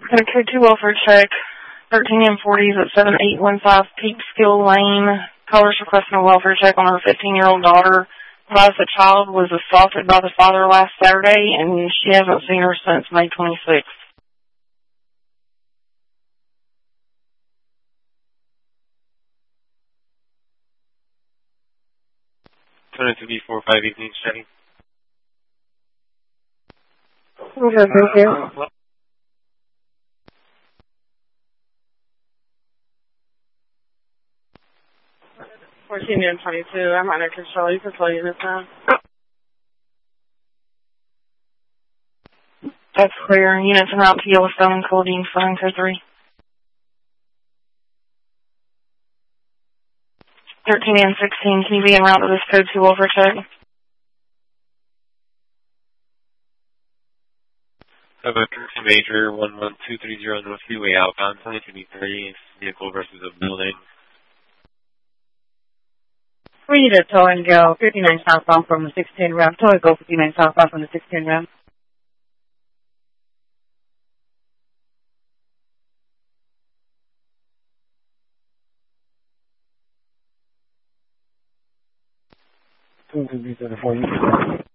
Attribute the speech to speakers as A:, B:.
A: Got a code 2 welfare check, 13M40s at 7815 Peekskill Lane. Caller's requesting a welfare check on her 15-year-old daughter. Advised the child was assaulted by the father last Saturday, and she hasn't seen her since May 26th.
B: Turn it to B45 evening study.
A: Okay, thank you. 14 and 22. I'm under control. You can tell you this now. That's clear. Units en route to Yellowstone and Coldine, phone code 3. 13 and 16. Can you be en route to this code 2 welfare check?
B: Have a Major 11230 North Freeway outbound 2230 vehicle versus a building.
C: We need a tow and go 59 southbound from the 16 ramp. Tow and go 59 southbound from the 16 ramp.
D: Two to be 34.